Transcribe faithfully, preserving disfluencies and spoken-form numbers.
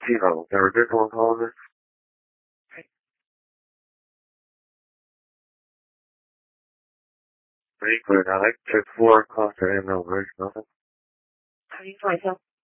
TiVo. They're ridiculous television. Pretty good. I like just four cost and no bridge, nothing. How do you find out?